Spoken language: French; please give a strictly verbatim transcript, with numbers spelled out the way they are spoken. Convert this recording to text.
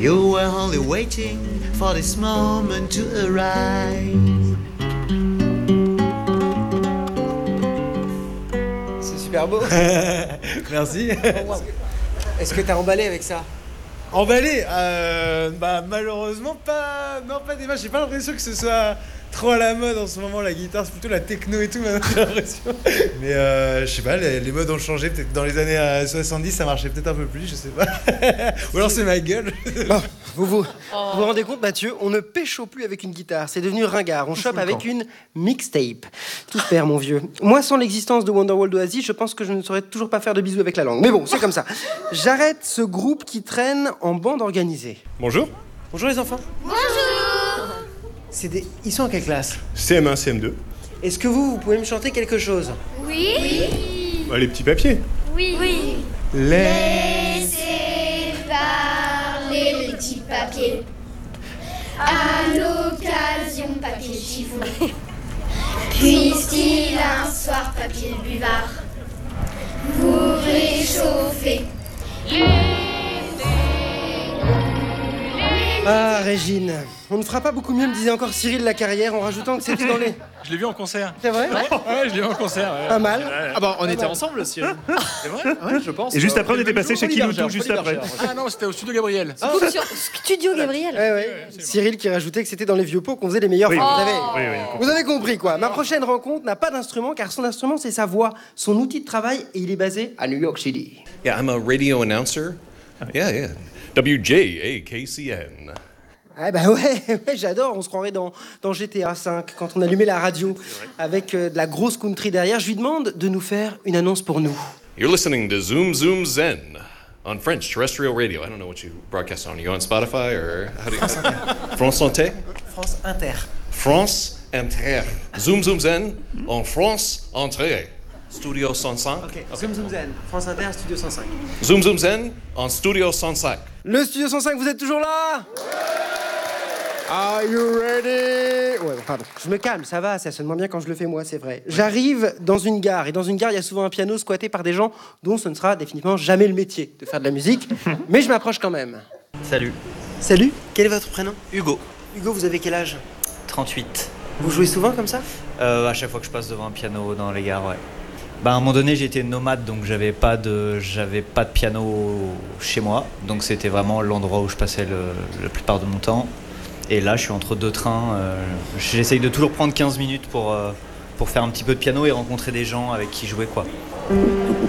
You were only waiting for this moment to arrive. C'est super beau. Merci. Oh, wow. Est-ce que t'as emballé avec ça? Emballé euh, Bah malheureusement pas. Non, pas des matchs. J'ai pas l'impression que ce soit trop à la mode en ce moment, la guitare. C'est plutôt la techno et tout maintenant, j'ai l'impression. Mais euh, je sais pas, les, les modes ont changé. Peut-être dans les années euh, soixante-dix ça marchait peut-être un peu plus, je sais pas. Ou alors c'est ma gueule. Bon, vous vous, oh. vous vous rendez compte, Mathieu, on ne pécho plus avec une guitare. C'est devenu ringard. On chope avec une mixtape. Tout se perd, mon vieux. Moi, sans l'existence de Wonderwall d'Oasis, je pense que je ne saurais toujours pas faire de bisous avec la langue. Mais bon, c'est comme ça. J'arrête ce groupe qui traîne en bande organisée. Bonjour. Bonjour les enfants. Bonjour. C'est des... Ils sont en quelle classe? C M un, C M deux. Est-ce que vous, vous pouvez me chanter quelque chose? Oui. Oui. Bah, les petits papiers. Oui. Oui. Laissez parler les petits papiers. À l'occasion, papier chiffon. Puisse-t-il un soir, papier buvard, vous réchauffer. Ah, Régine, on ne fera pas beaucoup mieux, me disait encore Cyril Lacarrière, en rajoutant que c'était dans les... Je l'ai vu en concert. C'est vrai? Ouais, ouais, je l'ai vu en concert. Ouais. Pas mal. Ah bah, on Pas était mal. ensemble, Cyril. C'est vrai? Ouais, je pense. Et juste après, on Euh, était passé chez Folie Kiloutou, Bergère, juste Folie après. Bergère. Ah non, c'était au studio Gabriel. Oh. Sur Studio Gabriel. Ouais, ouais. Cyril qui rajoutait que c'était dans les vieux pots qu'on faisait les meilleurs. Oui, Enfin, oui. vous, avez... Oui, oui, on vous avez compris, quoi. Ma prochaine rencontre n'a pas d'instrument, car son instrument, c'est sa voix, son outil de travail, et il est basé à New York City. Yeah, I'm a radio announcer. Yeah, yeah. W J A K C N. Ah bah ouais, ouais, j'adore, on se croirait dans, dans G T A cinq, quand on allumait la radio, avec euh, de la grosse country derrière. Je lui demande de nous faire une annonce pour nous. You're listening to Zoom Zoom Zen on French terrestrial radio. I don't know what you broadcast on. Are you on Spotify or how do you... France Inter? France Inter. France Inter. Zoom Zoom Zen on France Inter. Studio cent cinq. Ok, Zoom Zoom Zen, France Inter, Studio cent cinq. Zoom Zoom Zen en Studio cent cinq. Le Studio cent cinq, vous êtes toujours là? Are you ready? Ouais, pardon. Je me calme, ça va, ça sonne moins bien quand je le fais moi, c'est vrai. J'arrive dans une gare, et dans une gare, il y a souvent un piano squatté par des gens dont ce ne sera définitivement jamais le métier de faire de la musique, mais je m'approche quand même. Salut, Salut, quel est votre prénom? Hugo, Hugo, vous avez quel âge? trente-huit. Vous jouez souvent comme ça? Euh, à chaque fois que je passe devant un piano dans les gares, ouais. Bah, à un moment donné, j'étais nomade, donc j'avais pas de, j'avais pas de piano chez moi, donc c'était vraiment l'endroit où je passais le, la plupart de mon temps. Et là, je suis entre deux trains. Euh, j'essaye de toujours prendre quinze minutes pour, euh, pour faire un petit peu de piano et rencontrer des gens avec qui jouer, quoi.